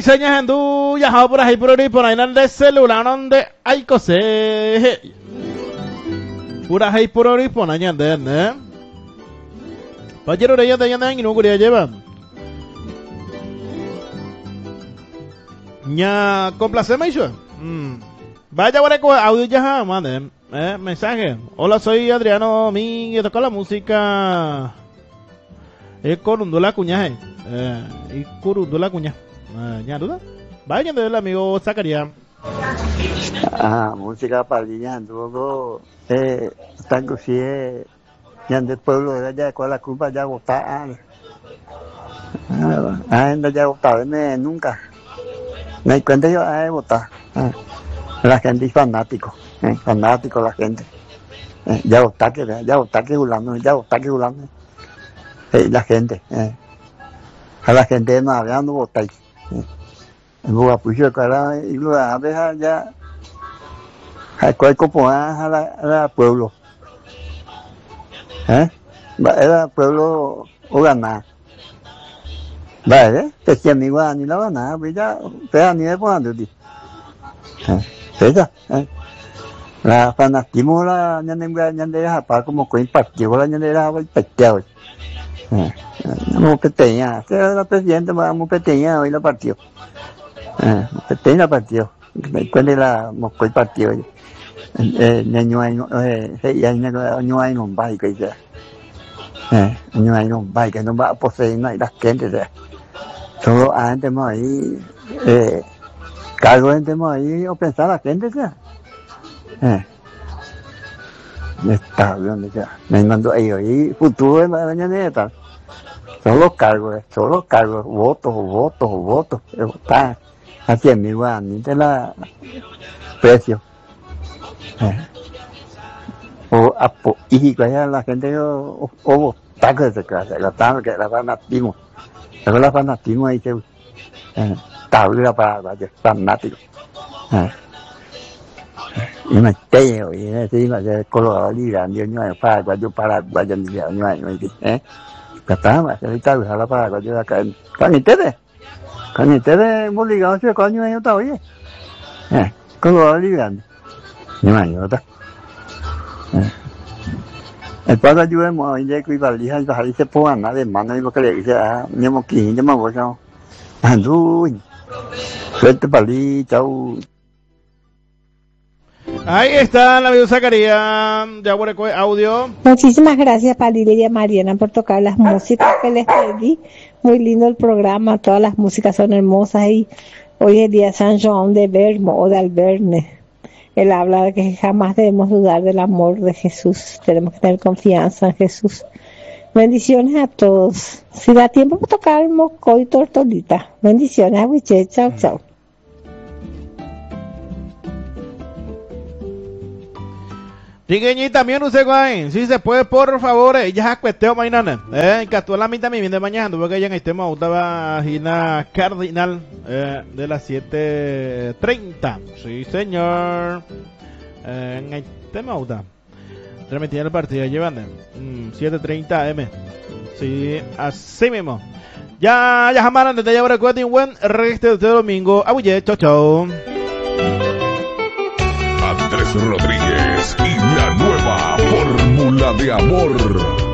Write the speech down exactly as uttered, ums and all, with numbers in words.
Señas en tu ya por ahí por ahí por ahí de celular donde hay cosas. Pura ahí por ahí por ahí ande, ¿eh? Pajero de ya de ya de no quería llevar. Ña complaceme eso. Mm. Vaya ahora con audio ya, mande, eh, mensaje. Hola, soy Adriano Mí, toca la música. Es Corundula Cuñaje. Eh, y Corundula Cuña. ¿Ya duda? Vayan del amigo Zacarías. Ah, música palillando, luego eh, tango si es ya del pueblo de allá con la culpa ya gustaba. Ah, ah, ya gustaba nunca. Me di cuenta yo ah, votar. Ah, la gente es fanático, eh, fanático la gente. Eh, ya gustaba que ya gustaba que gulando, ya gustaba que gulando. Eh, la gente, eh. A la gente no había no votáis. En Guapucho, cara, y lo a dejar ya. A cuál copo a la, la pueblo. ¿Eh? Era pueblo o ganar. Vale, te quiere amigo ni la ganar, pues ya, pero ni de cuando di. ¿Eh? ¿Eh? La fanatismo la ñandera ñandera para como coin partido la ñandera el peteo. Eh. No peteña, que era la presidenta más peteña hoy la partió. Eh, peteña partió. Me cuenta la moscoy partió. Eh, niño hay eh, ya niño hay un baile que ya. Eh, niño hay un baile que no va a poseer no hay las gente ya. Solo antes más ahí eh cargo antes más ahí o pensar la gente ya. Eh. Está bien ya. Me mandó ahí ahí futuro en la mañana. Son los cargos, son los cargos, votos, votos, votos, está así en mi lugar, ni de la precio. Eh. O apo, y que la gente o o votar que se casa, la tan que la fanatismo, la la fanatismo ahí que eh, tabla para para fanático. Eh. Y me teo y encima de color lila, yo no para para yo para para yo no hay, eh. Katama, ahorita la para cuando acá. Con ustedes. Con ustedes hemos ligado ese coño ahí otra oye. Eh, ¿cómo va ligando? Ni más, ¿no? Eh. El padre ayudemos hoy de que iba a lijar y bajar y se pongan nada de mano y lo que le dice, ah, mi amor, ¿quién llama vos? Anduy. Suerte para allí, chau. Ahí está el amigo Zacarías, ya por audio. Muchísimas gracias Palile y a Mariana por tocar las músicas que les pedí. Muy lindo el programa, todas las músicas son hermosas y hoy es el día de San Joan de Vermo o de Alberne. Él habla de que jamás debemos dudar del amor de Jesús, tenemos que tener confianza en Jesús. Bendiciones a todos. Si da tiempo para tocar Moscow y Tortolita. Bendiciones a Wiche, chao, chao. Tigueñi también usted guay, si se puede por favor, ella es cuestión mañana, eh, que tú la mitad me viene mañana, porque ella en este tema estaba Gina Cardinal, eh, de las siete treinta, sí señor, eh, en este tema transmitida el partido, llevan mm, siete treinta eme, sí, así mismo, ya, ya jamás antes de llevar el cuento un buen resto de domingo, abuye, chao, chao. Andrés Rodríguez y la nueva fórmula de amor.